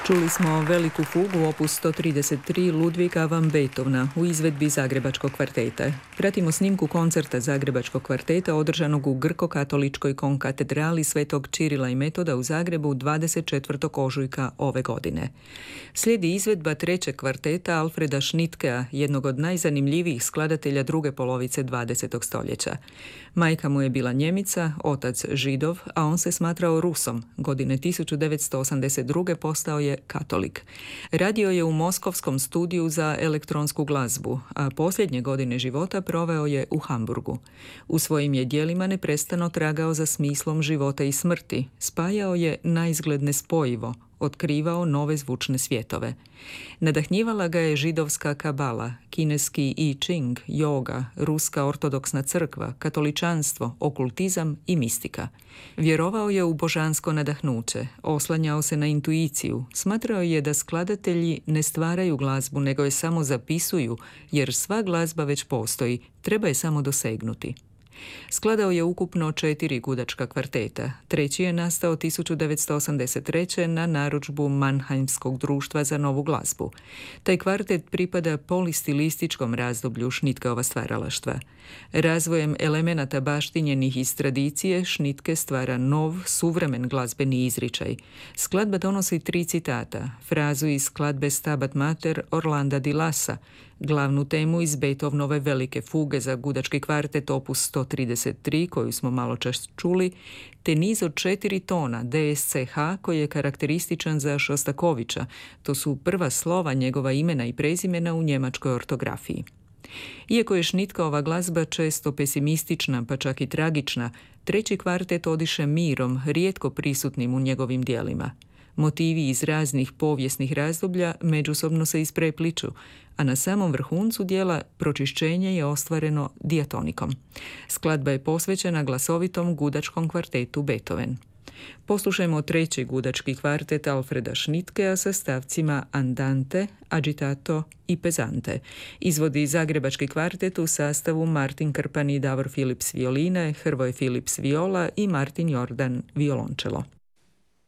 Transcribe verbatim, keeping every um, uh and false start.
Čuli smo veliku fugu opus sto trideset tri Ludviga van Beethovena u izvedbi Zagrebačkog kvarteta. Pratimo snimku koncerta Zagrebačkog kvarteta održanog u Grko-katoličkoj konkatedrali Svetog Čirila i Metoda u Zagrebu dvadeset četvrtog ožujka ove godine. Slijedi izvedba trećeg kvarteta Alfreda Schnittkea, jednog od najzanimljivijih skladatelja druge polovice dvadesetog stoljeća. Majka mu je bila Njemica, otac Židov, a on se smatrao Rusom. Godine tisuću devetsto osamdeset druge postao je katolik. Radio je u moskovskom studiju za elektronsku glazbu, a posljednje godine života proveo je u Hamburgu. U svojim je djelima neprestano tragao za smislom života i smrti, spajao je naizgled nespojivo, otkrivao nove zvučne svjetove. Nadahnjivala ga je židovska kabala, kineski I Ching, joga, ruska ortodoksna crkva, katoličanstvo, okultizam i mistika. Vjerovao je u božansko nadahnuće, oslanjao se na intuiciju, smatrao je da skladatelji ne stvaraju glazbu nego je samo zapisuju, jer sva glazba već postoji, treba je samo dosegnuti. Skladao je ukupno četiri gudačka kvarteta. Treći je nastao tisuću devetsto osamdeset treće na narudžbu Mannheimskog društva za novu glazbu. Taj kvartet pripada polistilističkom razdoblju Schnittkeova stvaralaštva. Razvojem elemenata baštinjenih iz tradicije Schnittke stvara nov, suvremen glazbeni izričaj. Skladba donosi tri citata, frazu iz skladbe Stabat Mater Orlanda di Lassa, glavnu temu iz Beethovenove velike fuge za gudački kvartet opus sto trideset tri, koju smo malo čas čuli, te niz od četiri tona D S C H koji je karakterističan za Šostakovića. To su prva slova njegova imena i prezimena u njemačkoj ortografiji. Iako je Schnittkeova glazba često pesimistična, pa čak i tragična, treći kvartet odiše mirom, rijetko prisutnim u njegovim djelima. Motivi iz raznih povijesnih razdoblja međusobno se isprepliču, a na samom vrhuncu djela pročišćenje je ostvareno dijatonikom. Skladba je posvećena glasovitom gudačkom kvartetu Beethoven. Poslušajmo treći gudački kvartet Alfreda Schnittkea sa stavcima Andante, Agitato i Pesante. Izvodi Zagrebački kvartet u sastavu Martin Krpan i Davor Philips violine, Hrvoje Philips viola i Martin Jordan violončelo.